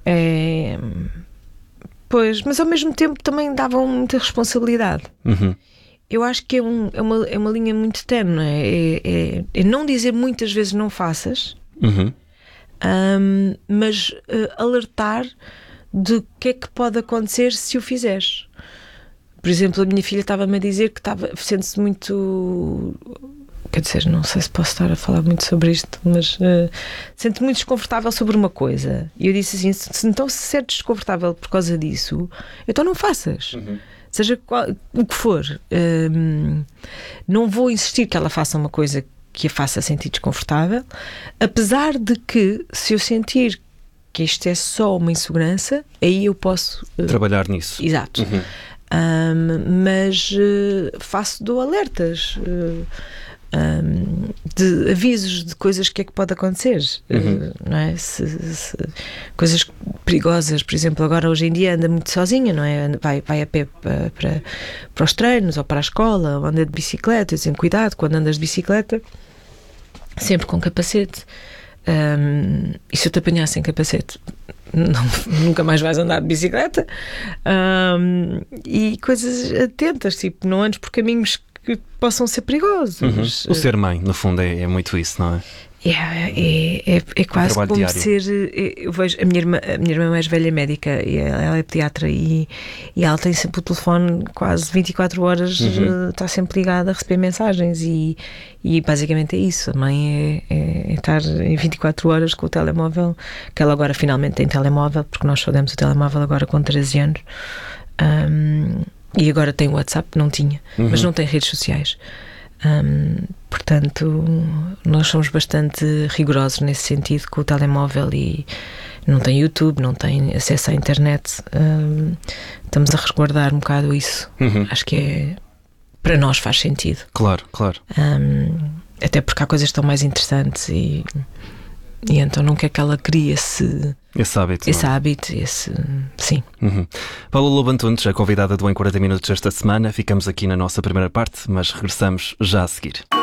Pois, mas ao mesmo tempo também davam muita responsabilidade. Eu acho que é uma linha muito tenue. É não dizer muitas vezes não faças, mas alertar de que é que pode acontecer se o fizeres. Por exemplo, a minha filha estava-me a dizer que sente-se muito... Quer dizer, não sei se posso estar a falar muito sobre isto, mas sente-se muito desconfortável sobre uma coisa. E eu disse assim, então se sentes desconfortável por causa disso, então não faças. Seja o que for. Não vou insistir que ela faça uma coisa que a faça sentir desconfortável, apesar de que, se eu sentir que isto é só uma insegurança, aí eu posso... trabalhar nisso. Exato. Mas dou alertas... de avisos de coisas que é que pode acontecer, não é? Coisas perigosas, por exemplo, agora hoje em dia anda muito sozinha, não é? Vai a pé para os treinos ou para a escola, ou anda de bicicleta. Eu tenho cuidado quando andas de bicicleta, sempre com capacete. E se eu te apanhar sem capacete, nunca mais vais andar de bicicleta. E coisas atentas, tipo, não andes por caminhos que possam ser perigosos. O ser mãe, no fundo, é muito isso, não é? É quase como diário. ser... Eu vejo a minha irmã mais velha é médica, e ela é pediatra, e ela tem sempre o telefone quase 24 horas, está sempre ligada a receber mensagens, e basicamente é isso. A mãe é estar em 24 horas com o telemóvel, que ela agora finalmente tem telemóvel, porque nós só demos o telemóvel agora com 13 anos. E agora tem o WhatsApp, não tinha, mas não tem redes sociais. Portanto, nós somos bastante rigorosos nesse sentido com o telemóvel, e não tem YouTube, não tem acesso à internet. Estamos a resguardar um bocado isso. Acho que para nós faz sentido. Claro. Até porque há coisas tão mais interessantes, e então não quer que ela crie esse hábito, sim. Paula Lobo Antunes, a convidada do Em 40 Minutos esta semana. Ficamos aqui na nossa primeira parte, mas regressamos já a seguir.